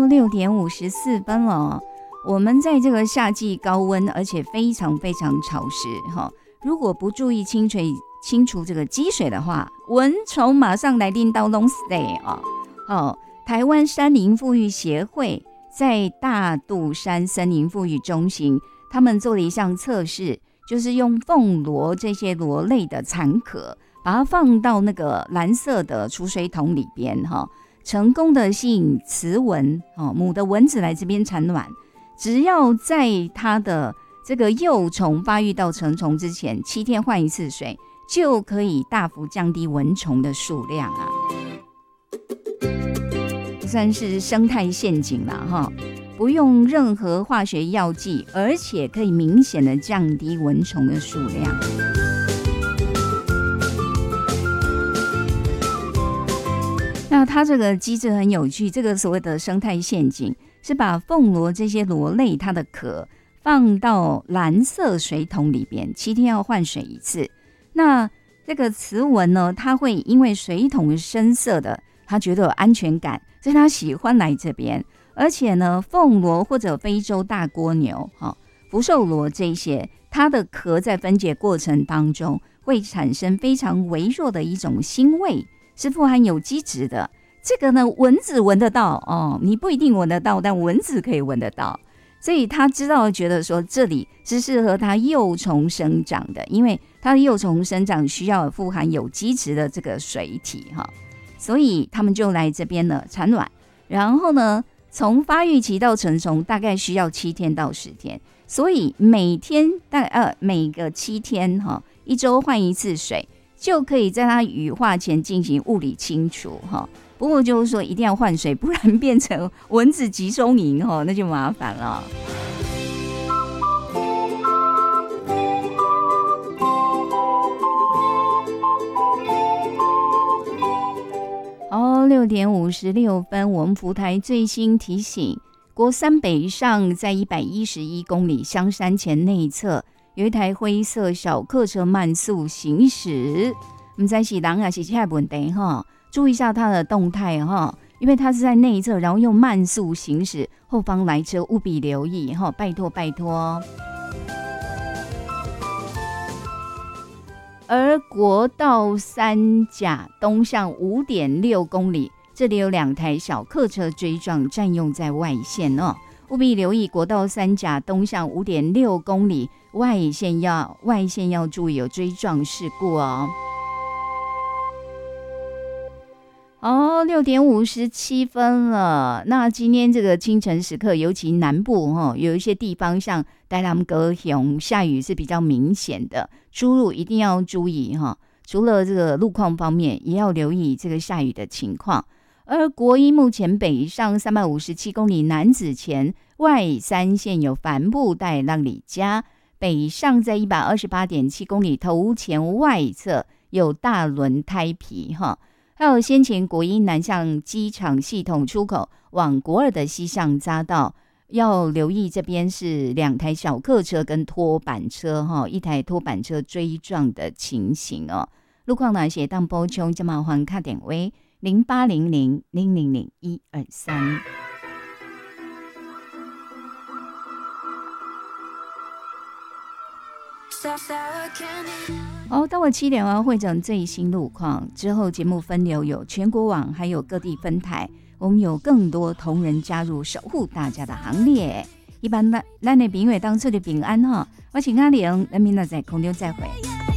6:54了。我们在这个夏季高温，而且非常非常潮湿哈。如果不注意清除这个积水的话，蚊虫马上来拎到 long stay 哦。台湾山林复育协会在大肚山森林复育中心，他们做了一项测试，就是用凤螺这些螺类的残壳，把它放到那个蓝色的储水桶里边哈，成功的吸引雌蚊母的蚊子来这边产卵。只要在它的这个幼虫发育到成虫之前7天换一次水，就可以大幅降低蚊虫的数量啊，算是生态陷阱啦哈，不用任何化学药剂，而且可以明显的降低蚊虫的数量。那它这个机制很有趣，这个所谓的生态陷阱是把凤螺这些螺类它的壳放到蓝色水桶里边，7天要换水一次。那这个雌蚊呢，它会因为水桶深色的，它觉得有安全感，所以它喜欢来这边。而且呢，凤螺或者非洲大蜗牛、福寿螺这些，它的壳在分解过程当中会产生非常微弱的一种腥味，是富含有机质的。这个呢，蚊子闻得到哦，你不一定闻得到，但蚊子可以闻得到。所以他知道，觉得说这里是适合它幼虫生长的，因为它的幼虫生长需要富含有机质的这个水体哈，所以他们就来这边呢产卵。然后呢，从发育期到成虫大概需要7天到10天，所以每个7天哈，1周换一次水，就可以在它羽化前进行物理清除哈。不过就是说一定要换水，不然变成蚊子集中营那就麻烦了。6:56，我们福台最新提醒，国三北上在111公里香山前内侧有一台灰色小客车慢速行驶，不知道是人还是车的问题哈。注意一下它的动态哈，因为它是在内侧，然后又慢速行驶，后方来车务必留意哈，拜托拜托。而国道3甲东向5.6公里，这里有2台小客车追撞，占用在外线哦，务必留意国道3甲东向5.6公里外线要注意有追撞事故哦。6:57了。那今天这个清晨时刻，尤其南部有一些地方像台南高雄下雨是比较明显的，出入一定要注意哈。除了这个路况方面，也要留意这个下雨的情况。而国一目前北上357公里南子前外3线有帆布袋让里加，北上在128.7公里头前外侧有大轮胎皮哈。还有先前国一南向机场系统出口往国二的西向匝道，要留意这边是2台小客车跟拖板车一台拖板车追撞的情形哦。路况哪些当补充，就麻烦打电话0800000123。到了7点会整最新路况之后，节目分流有全国网还有各地分台，我们有更多同仁加入守护大家的行列。一般咱的朋友当初的平安我请阿玲，咱明仔在空中再会。